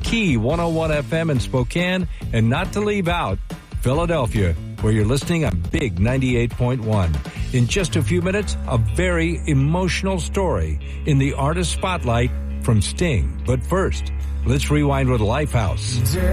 Key 101 FM in Spokane, and not to leave out, Philadelphia, where you're listening on Big 98.1. In just a few minutes, a very emotional story in the Artist Spotlight from Sting. But first, let's rewind with Lifehouse.